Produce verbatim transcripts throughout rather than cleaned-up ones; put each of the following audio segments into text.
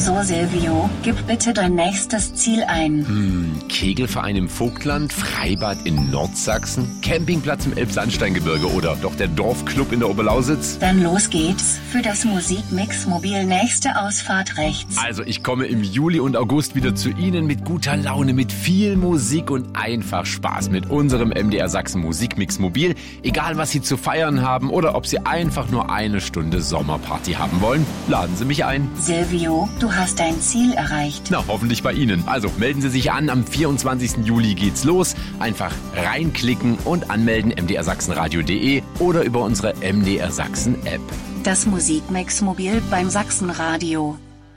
So, Silvio, gib bitte dein nächstes Ziel ein. Hm, Kegelverein im Vogtland, Freibad in Nordsachsen, Campingplatz im Elbsandsteingebirge oder doch der Dorfclub in der Oberlausitz? Dann los geht's für das Musikmix-Mobil nächste Ausfahrt rechts. Also ich komme im Juli und August wieder zu Ihnen mit guter Laune, mit viel Musik und einfach Spaß mit unserem M D R Sachsen Musikmix-Mobil. Egal, was Sie zu feiern haben oder ob Sie einfach nur eine Stunde Sommerparty haben wollen, laden Sie mich ein. Silvio, du hast dein Ziel erreicht. Na, hoffentlich bei Ihnen. Also melden Sie sich an, am vierundzwanzigsten Juli geht's los. Einfach reinklicken und anmelden m d r sachsenradio punkt d e oder über unsere M D R Sachsen App. Das Musikmix-Mobil beim Sachsenradio.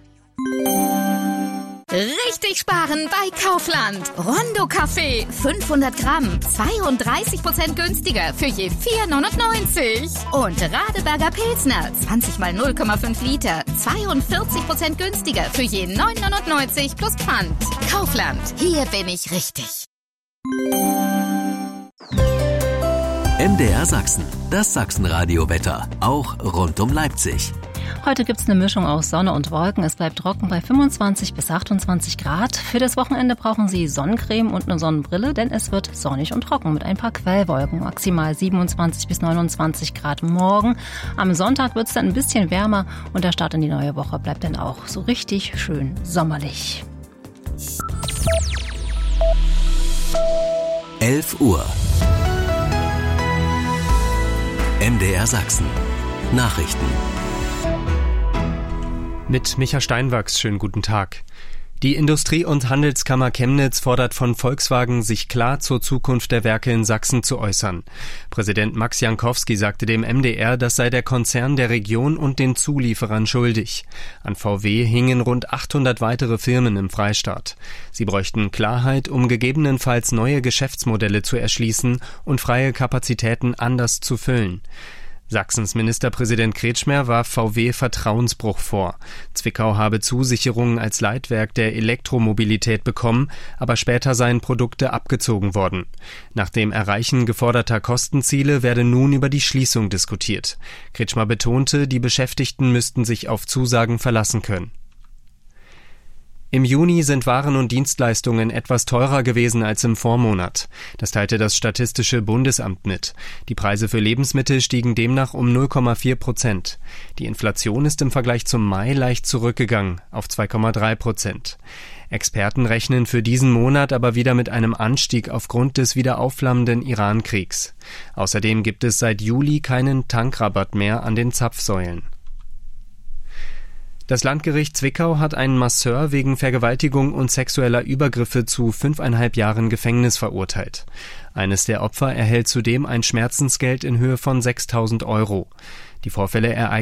Richtig sparen bei Kaufland. Rondo Kaffee, fünfhundert Gramm, zweiunddreißig Prozent günstiger für je vier neunundneunzig. Und Radeberger Pilsner, zwanzig mal null Komma fünf Liter, zweiundvierzig Prozent günstiger für je neun neunundneunzig plus Pfand. Kaufland, hier bin ich richtig. M D R Sachsen, das Sachsenradio-Wetter, auch rund um Leipzig. Heute gibt es eine Mischung aus Sonne und Wolken. Es bleibt trocken bei fünfundzwanzig bis achtundzwanzig Grad. Für das Wochenende brauchen Sie Sonnencreme und eine Sonnenbrille, denn es wird sonnig und trocken mit ein paar Quellwolken. Maximal siebenundzwanzig bis neunundzwanzig Grad morgen. Am Sonntag wird es dann ein bisschen wärmer und der Start in die neue Woche bleibt dann auch so richtig schön sommerlich. elf Uhr. M D R Sachsen. Nachrichten. Mit Micha Steinwachs, schönen guten Tag. Die Industrie- und Handelskammer Chemnitz fordert von Volkswagen, sich klar zur Zukunft der Werke in Sachsen zu äußern. Präsident Max Jankowski sagte dem M D R, das sei der Konzern der Region und den Zulieferern schuldig. An V W hingen rund achthundert weitere Firmen im Freistaat. Sie bräuchten Klarheit, um gegebenenfalls neue Geschäftsmodelle zu erschließen und freie Kapazitäten anders zu füllen. Sachsens Ministerpräsident Kretschmer warf V W Vertrauensbruch vor. Zwickau habe Zusicherungen als Leitwerk der Elektromobilität bekommen, aber später seien Produkte abgezogen worden. Nach dem Erreichen geforderter Kostenziele werde nun über die Schließung diskutiert. Kretschmer betonte, die Beschäftigten müssten sich auf Zusagen verlassen können. Im Juni sind Waren und Dienstleistungen etwas teurer gewesen als im Vormonat. Das teilte das Statistische Bundesamt mit. Die Preise für Lebensmittel stiegen demnach um null Komma vier Prozent. Die Inflation ist im Vergleich zum Mai leicht zurückgegangen auf zwei Komma drei Prozent. Experten rechnen für diesen Monat aber wieder mit einem Anstieg aufgrund des wieder aufflammenden Iran-Kriegs. Außerdem gibt es seit Juli keinen Tankrabatt mehr an den Zapfsäulen. Das Landgericht Zwickau hat einen Masseur wegen Vergewaltigung und sexueller Übergriffe zu fünfeinhalb Jahren Gefängnis verurteilt. Eines der Opfer erhält zudem ein Schmerzensgeld in Höhe von sechstausend Euro. Die Vorfälle ereigneten